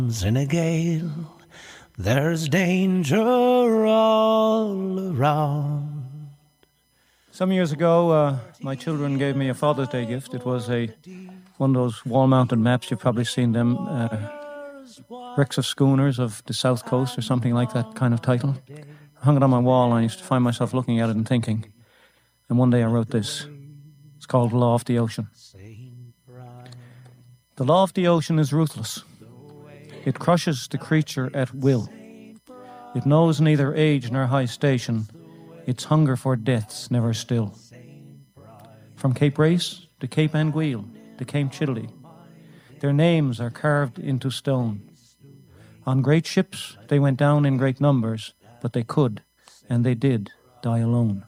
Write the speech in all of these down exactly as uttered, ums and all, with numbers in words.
In a gale, there's danger all around. Some years ago, uh, my children gave me a Father's Day gift. It was a one of those wall-mounted maps. You've probably seen them, uh, wrecks of schooners of the South Coast or something like that kind of title. I hung it on my wall, and I used to find myself looking at it and thinking. And one day I wrote this. It's called The Law of the Ocean. The law of the ocean is ruthless. It crushes the creature at will. It knows neither age nor high station. Its hunger for death's never still. From Cape Race to Cape Anguille to Cape Chidley, their names are carved into stone. On great ships they went down in great numbers, but they could, and they did, die alone.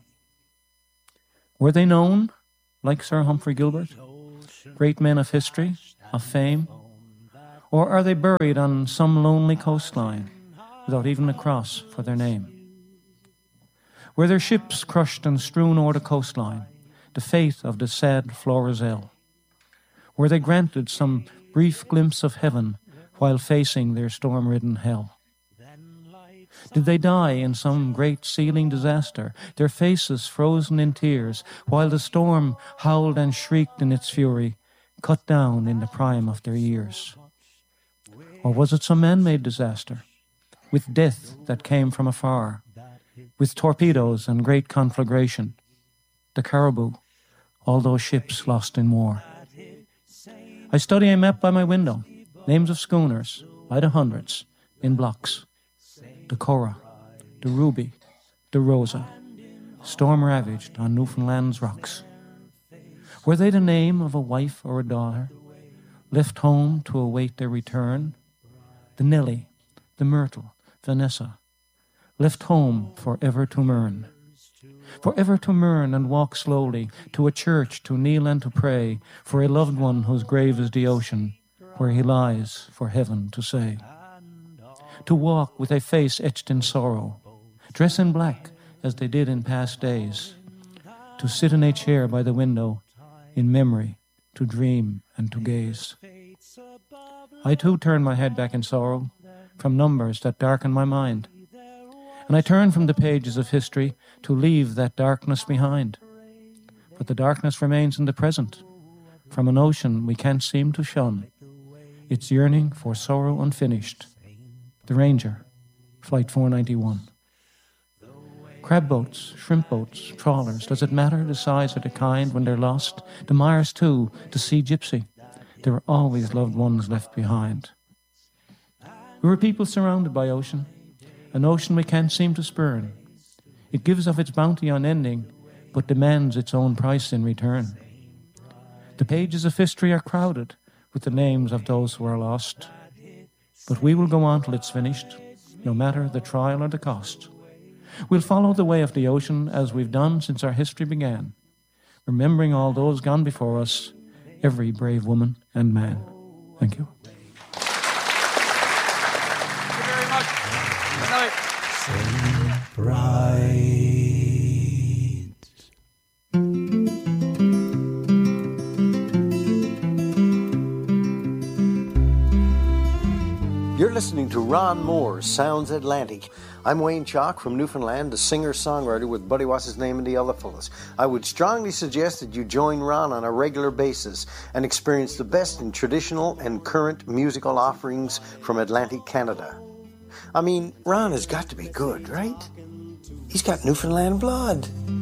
Were they known, like Sir Humphrey Gilbert, great men of history, of fame? Or are they buried on some lonely coastline without even a cross for their name? Were their ships crushed and strewn o'er the coastline, the fate of the sad Florizel? Were they granted some brief glimpse of heaven while facing their storm-ridden hell? Did they die in some great sealing disaster, their faces frozen in tears, while the storm howled and shrieked in its fury, cut down in the prime of their years? Or was it some man-made disaster, with death that came from afar, with torpedoes and great conflagration, the Caribou, all those ships lost in war? I study a map by my window, names of schooners, by the hundreds, in blocks. The Cora, the Ruby, the Rosa, storm-ravaged on Newfoundland's rocks. Were they the name of a wife or a daughter, left home to await their return? The Nellie, the Myrtle, Vanessa, left home for ever to mourn. For ever to mourn and walk slowly to a church to kneel and to pray for a loved one whose grave is the ocean, where he lies for heaven to say. To walk with a face etched in sorrow, dress in black as they did in past days, to sit in a chair by the window, in memory, to dream and to gaze. I too turn my head back in sorrow from numbers that darken my mind, and I turn from the pages of history to leave that darkness behind. But the darkness remains in the present, from an ocean we can't seem to shun, its yearning for sorrow unfinished. The Ranger, Flight four ninety-one. Crab boats, shrimp boats, trawlers, does it matter the size or the kind when they're lost? The Myers too, the Sea Gypsy. There are always loved ones left behind. We were people surrounded by ocean, an ocean we can't seem to spurn. It gives of its bounty unending, but demands its own price in return. The pages of history are crowded with the names of those who are lost, but we will go on till it's finished, no matter the trial or the cost. We'll follow the way of the ocean as we've done since our history began, remembering all those gone before us, every brave woman and man. Thank you. Thank you very much. Good night. Saint Bride. You're listening to Ron Moore's Sounds Atlantic. I'm Wayne Chalk from Newfoundland, a singer-songwriter with Buddy What's His Name and the Other Fellas. I would strongly suggest that you join Ron on a regular basis and experience the best in traditional and current musical offerings from Atlantic Canada. I mean, Ron has got to be good, right? He's got Newfoundland blood.